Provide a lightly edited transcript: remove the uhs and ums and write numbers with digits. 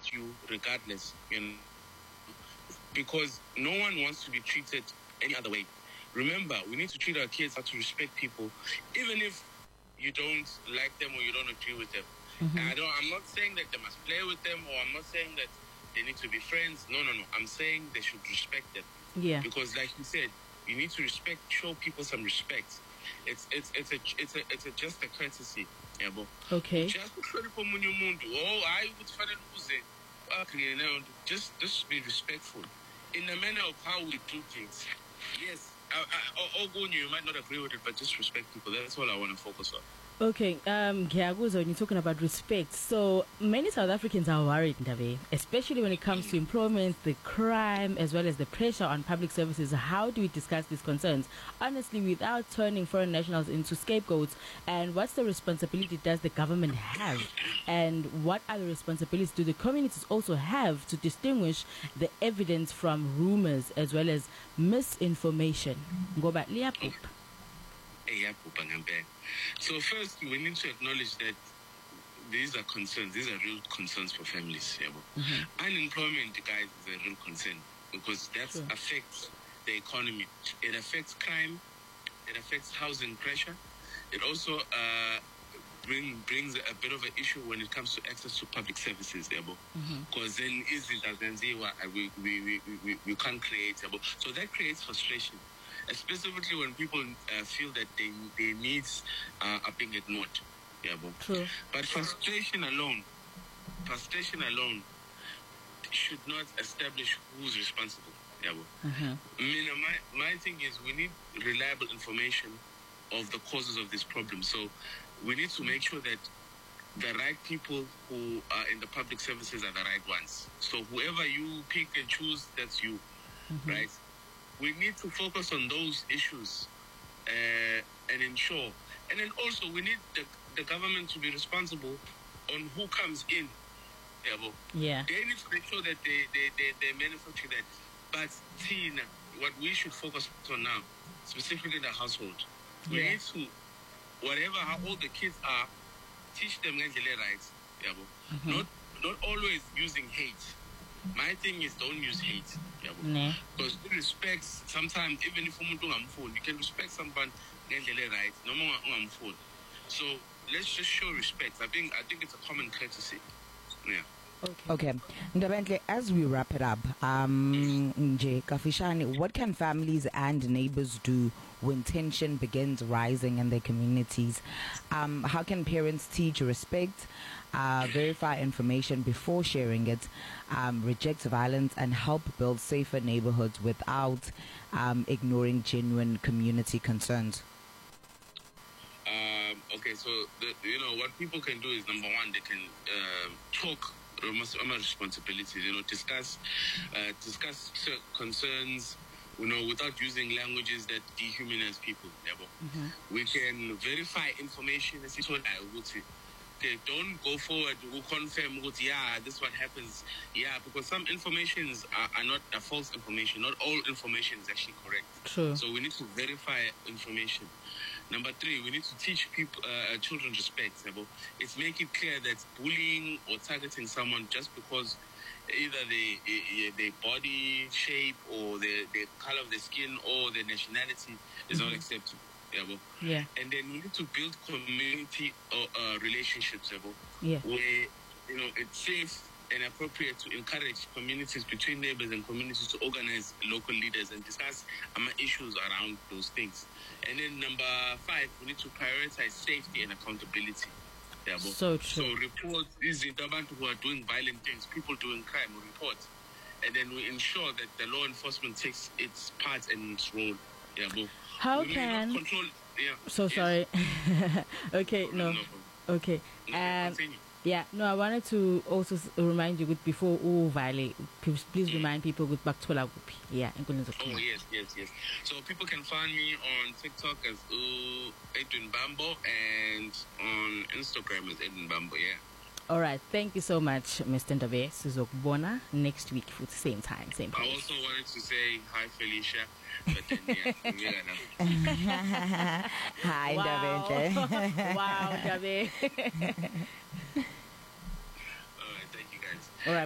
respect you regardless, because no one wants to be treated any other way. Remember, we need to treat our kids how to respect people, even if you don't like them or you don't agree with them. And I'm not saying that they must play with them, or I'm not saying that they need to be friends. No. I'm saying they should respect them. Yeah. Because, like you said, you need to show people some respect. It's just a courtesy. Okay. Just be respectful in the manner of how we do things. Yes, you might not agree with it, but just respect people. That's all I want to focus on. Okay, Giaguzo, when you're talking about respect, so many South Africans are worried, Ndabe, especially when it comes to employment, the crime, as well as the pressure on public services. How do we discuss these concerns, honestly, without turning foreign nationals into scapegoats? And what's the responsibility does the government have? And what other responsibilities do the communities also have to distinguish the evidence from rumors as well as misinformation? Go back, So first, we need to acknowledge that these are concerns. These are real concerns for families. Unemployment, guys, is a real concern because that affects the economy. It affects crime. It affects housing pressure. It also brings a bit of an issue when it comes to access to public services. Because then we can't create. So that creates frustration. Specifically when people feel that their needs are being ignored. True. But frustration alone should not establish who's responsible. My thing is we need reliable information of the causes of this problem. So we need to make sure that the right people who are in the public services are the right ones. So whoever you pick and choose, that's you, right? We need to focus on those issues and ensure. And then also we need the government to be responsible on who comes in. Yeah. They need to make sure that they manufacture that. But Tina, what we should focus on now, specifically the household, we need to, how old the kids are, teach them rights. Not always using hate. My thing is don't use hate. Because respect, sometimes even if you can respect someone right, no more phone. So let's just show respect. I think it's a common courtesy. Yeah. Okay. Ndabendle, as we wrap it up, Nje Kafishani, what can families and neighbors do when tension begins rising in their communities? How can parents teach respect, verify information before sharing it, reject violence, and help build safer neighborhoods without ignoring genuine community concerns? Okay, so what people can do is, number one, they can talk responsibilities, discuss concerns, without using languages that dehumanize people. We can verify information. Okay, don't go forward, we'll confirm, this is what happens. Because some informations are not a false information. Not all information is actually correct. True. So we need to verify information. Number 3, we need to teach people, children respect. It's make it clear that bullying or targeting someone just because either their body shape or the color of their skin or their nationality is not acceptable. Yeah. And then we need to build community relationships where it's safe and appropriate to encourage communities between neighbors and communities to organize local leaders and discuss issues around those things. And then number 5, we need to prioritize safety and accountability. So true. So report these who are doing violent things, people doing crime, we report. And then we ensure that the law enforcement takes its part and its role. How can control? Sorry. Okay, no. Okay. I wanted to also remind you before Vale, please remind people with Baktola Gupi. Oh yes. So people can find me on TikTok as Edwin Bambo and on Instagram as Edwin Bambo. All right, thank you so much, Mr. Ndabe. Sizokubona next week for the same time, same place. I also wanted to say hi, Felicia. But then, hi, wow. Ndabe. Wow, Ndabe.